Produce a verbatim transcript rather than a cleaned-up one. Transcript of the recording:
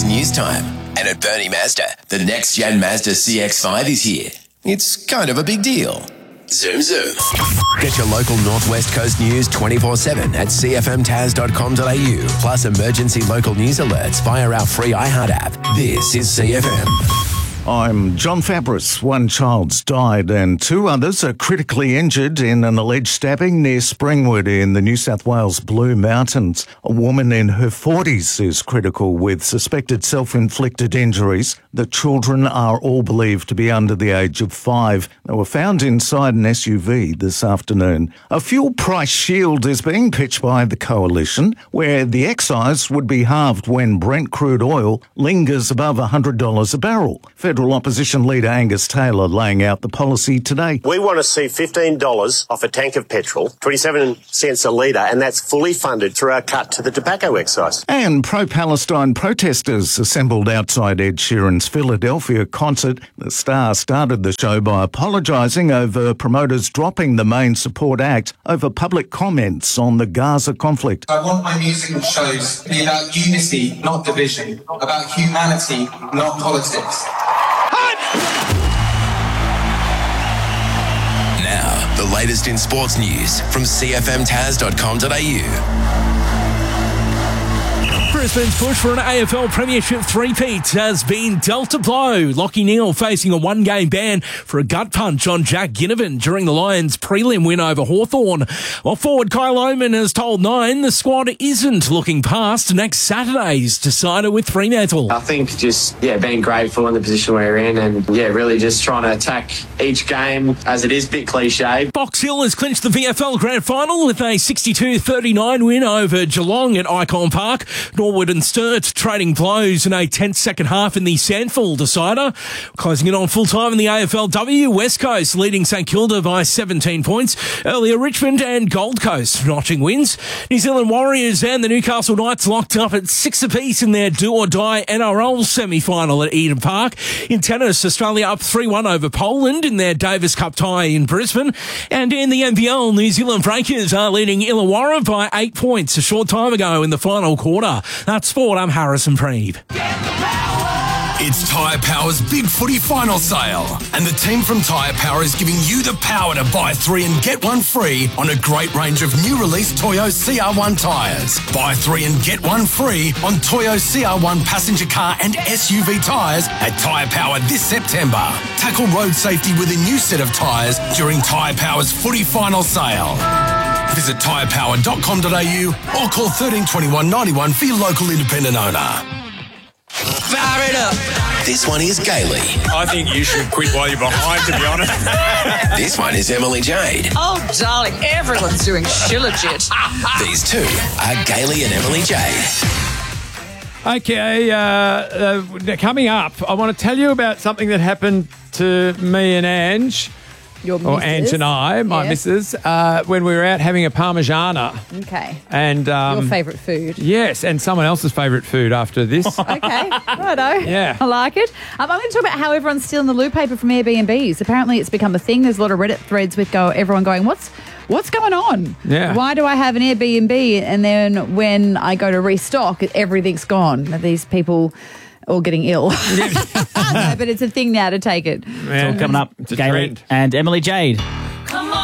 news time. And at Bernie Mazda, the next-gen Mazda C X five is here. It's kind of a big deal. Zoom, zoom. Get your local Northwest Coast news twenty-four seven at c f m taz dot com dot a u, plus emergency local news alerts via our free iHeart app. This is C F M. I'm John Fabris. One child's died and two others are critically injured in an alleged stabbing near Springwood in the New South Wales Blue Mountains. A woman in her forties is critical with suspected self-inflicted injuries. The children are all believed to be under the age of five. They were found inside an S U V this afternoon. A fuel price shield is being pitched by the Coalition, where the excise would be halved when Brent crude oil lingers above one hundred dollars a barrel. Federal Opposition Leader Angus Taylor laying out the policy today. We want to see fifteen dollars off a tank of petrol, twenty-seven cents a litre, and that's fully funded through our cut to the tobacco excise. And pro-Palestine protesters assembled outside Ed Sheeran's Philadelphia concert. The star started the show by apologising over promoters dropping the main support act over public comments on the Gaza conflict. I want my musical shows to be about unity, not division, about humanity, not politics. Now, the latest in sports news from c f m taz dot com dot a u. Brisbane's push for an A F L Premiership three-peat has been dealt a blow. Lachie Neale facing a one-game ban for a gut punch on Jack Ginnivan during the Lions' prelim win over Hawthorn. While forward Kyle Oman has told Nine the squad isn't looking past next Saturday's decider with Fremantle. I think just, yeah, being grateful in the position we're in and, yeah, really just trying to attack each game as it is a bit cliche. Box Hill has clinched the V F L Grand Final with a sixty-two thirty-nine win over Geelong at Icon Park. Norwood and Sturt trading blows in a tense second half in the Sandford decider. Closing it on full time in the A F L W, West Coast leading St Kilda by seventeen points. Earlier, Richmond and Gold Coast notching wins. New Zealand Warriors and the Newcastle Knights locked up at six apiece in their do-or-die N R L semi-final at Eden Park. In tennis, Australia up three one over Poland in their Davis Cup tie in Brisbane. And in the N B L, New Zealand Breakers are leading Illawarra by eight points a short time ago in the final quarter. That's sport. I'm Harrison Preeve. It's Tyre Power's Big Footy Final Sale. And the team from Tyre Power is giving you the power to buy three and get one free on a great range of new release Toyo C R one tyres. Buy three and get one free on Toyo C R one passenger car and S U V tyres at Tyre Power this September. Tackle road safety with a new set of tyres during Tyre Power's Footy Final Sale. Visit tyre power dot com dot a u or call thirteen twenty-one ninety-one for your local independent owner. Fire it up. This one is Gailey. I think you should quit while you're behind, to be honest. This one is Emily Jade. Oh, darling, everyone's doing shilajit. These two are Gailey and Emily Jade. Okay, uh, uh, coming up, I want to tell you about something that happened to me and Ange. Your Or Ange and I, my Yes. missus, uh, when we were out having a Parmigiana. Okay. And um, Your favourite food. Yes, and someone else's favourite food after this. Okay, righto. Yeah. I like it. Um, I'm going to talk about how everyone's stealing the loo paper from Airbnbs. Apparently it's become a thing. There's a lot of Reddit threads with go everyone going, what's what's going on? Yeah. Why do I have an Airbnb and then when I go to restock, everything's gone? Are these people all getting ill? No, but it's a thing now to take it. Yeah. Coming up, It's a Gailey trend. and Emily Jade.